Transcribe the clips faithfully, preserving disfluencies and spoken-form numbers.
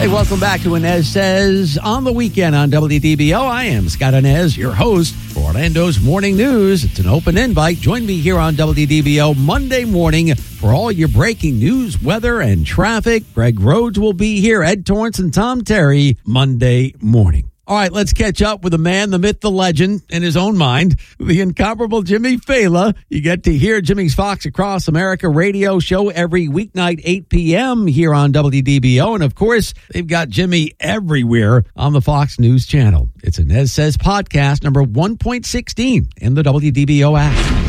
Hey, welcome back to Inez Says on the Weekend on W D B O. I am Scott Inez, your host for Orlando's Morning News. It's an open invite. Join me here on W D B O Monday morning for all your breaking news, weather, and traffic. Greg Rhodes will be here, Ed Torrance and Tom Terry, Monday morning. All right, let's catch up with the man, the myth, the legend, in his own mind, the incomparable Jimmy Failla. You get to hear Jimmy's Fox Across America radio show every weeknight, eight p.m. here on W D B O. And, of course, they've got Jimmy everywhere on the Fox News Channel. It's Inez Says podcast number one point one six in the W D B O app.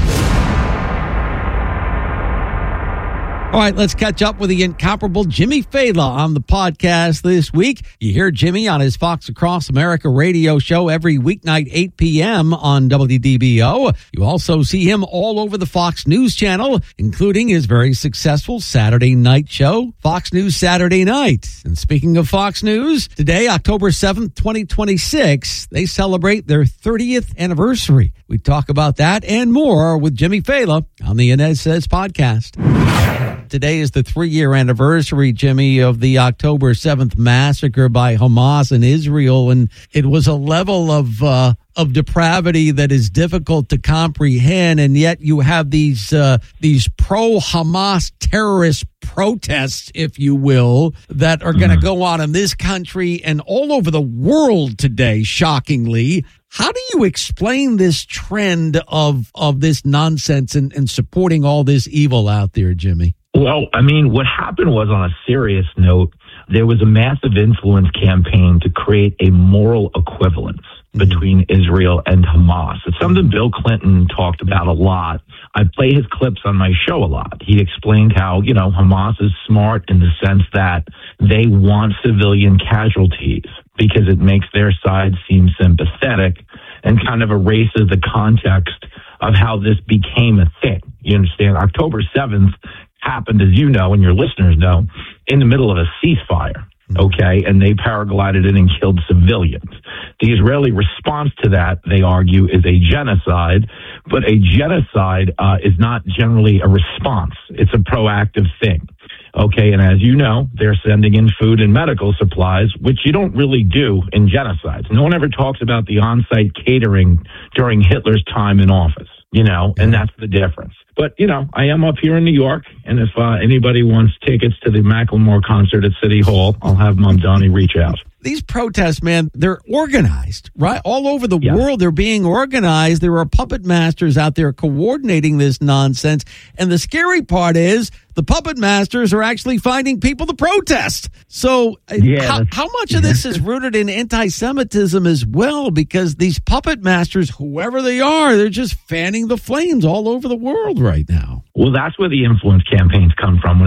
All right, let's catch up with the incomparable Jimmy Failla on the podcast this week. You hear Jimmy on his Fox Across America radio show every weeknight, eight p.m. on W D B O. You also see him all over the Fox News Channel, including his very successful Saturday night show, Fox News Saturday Night. And speaking of Fox News, today, October seventh, twenty twenty-six, they celebrate their thirtieth anniversary. We talk about that and more with Jimmy Failla on the Inez Says podcast. Today is the three-year anniversary, Jimmy, of the October seventh massacre by Hamas in Israel, and it was a level of uh, of depravity that is difficult to comprehend, and yet you have these uh, these pro-Hamas terrorist protests, if you will, that are going to go on in this country and all over the world today, shockingly. How do you explain this trend of of this nonsense and, and supporting all this evil out there, Jimmy? Well, I mean, what happened was, on a serious note, there was a massive influence campaign to create a moral equivalence between Israel and Hamas. It's something Bill Clinton talked about a lot. I play his clips on my show a lot. He explained how, you know, Hamas is smart in the sense that they want civilian casualties because it makes their side seem sympathetic and kind of erases the context of how this became a thing. You understand? October seventh happened, as you know, and your listeners know, in the middle of a ceasefire, okay? And they paraglided in and killed civilians. The Israeli response to that, they argue, is a genocide, but a genocide uh, is not generally a response. It's a proactive thing, okay? And as you know, they're sending in food and medical supplies, which you don't really do in genocides. No one ever talks about the on-site catering during Hitler's time in office, you know, and that's the difference. But, you know, I am up here in New York, and if uh, anybody wants tickets to the Macklemore concert at City Hall, I'll have Mom Donnie reach out. These protests, man, they're organized, right? All over the yeah. world, they're being organized. There are puppet masters out there coordinating this nonsense. And the scary part is the puppet masters are actually finding people to protest. So yeah, how, how much of this is rooted in anti-Semitism as well? Because these puppet masters, whoever they are, they're just fanning the flames all over the world right now. Well, that's where the influence campaigns come from. When